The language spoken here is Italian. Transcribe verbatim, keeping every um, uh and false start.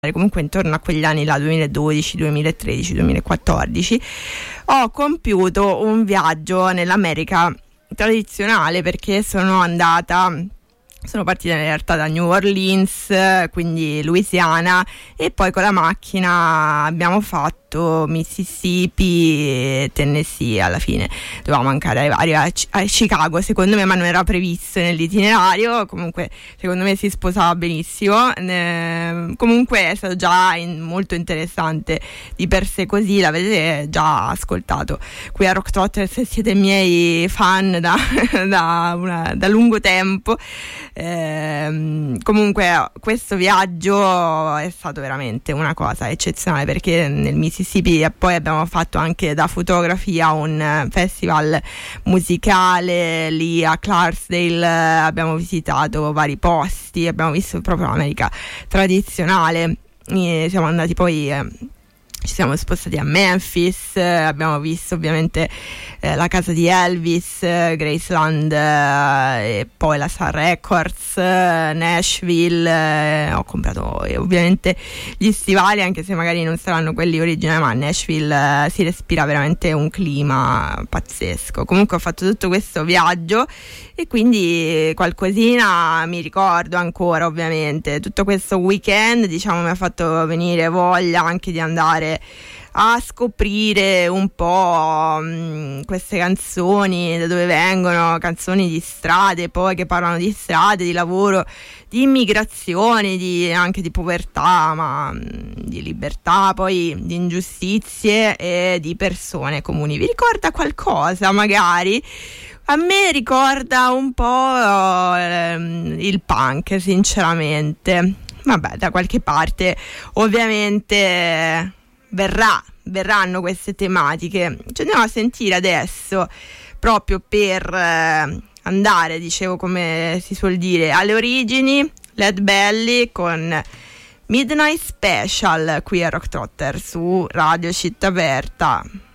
comunque intorno a quegli anni là, duemiladodici, duemilatredici, duemilaquattordici, ho compiuto un viaggio nell'America tradizionale, perché sono andata sono partita in realtà da New Orleans, quindi Louisiana, e poi con la macchina abbiamo fatto Mississippi e Tennessee. Alla fine dovevamo anche arrivare a, a Chicago, secondo me, ma non era previsto nell'itinerario. Comunque secondo me si sposava benissimo. Eh, comunque è stato già in, molto interessante di per sé, così l'avete già ascoltato qui a Rock Trotter se siete miei fan da, da, una, da lungo tempo. Eh, comunque questo viaggio è stato veramente una cosa eccezionale, perché nel Mississippi poi abbiamo fatto anche da fotografia un festival musicale lì a Clarksdale, abbiamo visitato vari posti, abbiamo visto proprio l'America tradizionale. E siamo andati poi eh, ci siamo spostati a Memphis, eh, abbiamo visto ovviamente eh, la casa di Elvis, eh, Graceland, eh, e poi la Sun Records, eh, Nashville. Eh, ho comprato eh, ovviamente gli stivali, anche se magari non saranno quelli originali, ma a Nashville eh, si respira veramente un clima pazzesco. Comunque ho fatto tutto questo viaggio e quindi qualcosina mi ricordo ancora. Ovviamente tutto questo weekend, diciamo, mi ha fatto venire voglia anche di andare a scoprire un po' mh, queste canzoni, da dove vengono, canzoni di strade, poi che parlano di strade, di lavoro, di immigrazione, di, anche di povertà, ma mh, di libertà, poi di ingiustizie e di persone comuni. Vi ricorda qualcosa magari? A me ricorda un po' ehm, il punk, sinceramente. Vabbè, da qualche parte ovviamente verrà, verranno queste tematiche. Ci andiamo a sentire adesso, proprio per eh, andare, dicevo, come si suol dire, alle origini, Led Belly con Midnight Special qui a Rock Trotter su Radio Città Aperta.